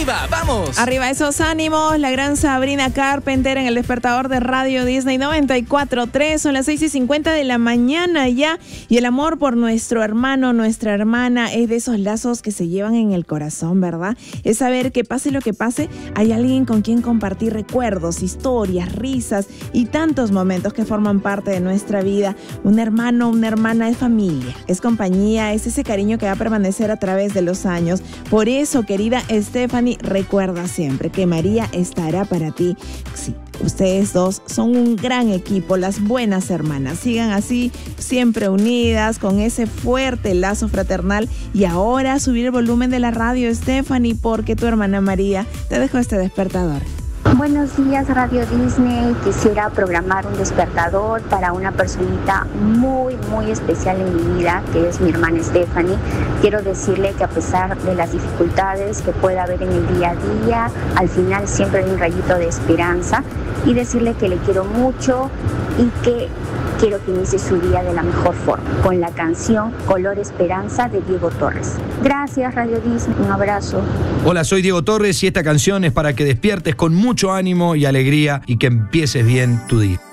¡Arriba, vamos! Arriba esos ánimos, la gran Sabrina Carpenter en el despertador de Radio Disney 94.3, son las 6:50 de la mañana ya, y el amor por nuestro hermano, nuestra hermana, es de esos lazos que se llevan en el corazón, ¿verdad? Es saber que pase lo que pase, hay alguien con quien compartir recuerdos, historias, risas y tantos momentos que forman parte de nuestra vida. Un hermano, una hermana es familia, es compañía, es ese cariño que va a permanecer a través de los años. Por eso, querida Stephanie, recuerda siempre que María estará para ti. Sí, ustedes dos son un gran equipo, las buenas hermanas. Sigan así, siempre unidas, con ese fuerte lazo fraternal. Y ahora subir el volumen de la radio, Stephanie, porque tu hermana María te dejó este despertador. Buenos días, Radio Disney. Quisiera programar un despertador para una personita muy, muy especial en mi vida, que es mi hermana Stephanie. Quiero decirle que a pesar de las dificultades que pueda haber en el día a día, al final siempre hay un rayito de esperanza, y decirle que le quiero mucho y que quiero que inicie su día de la mejor forma, con la canción Color Esperanza de Diego Torres. Gracias, Radio Disney. Un abrazo. Hola, soy Diego Torres y esta canción es para que despiertes con mucho ánimo y alegría y que empieces bien tu día.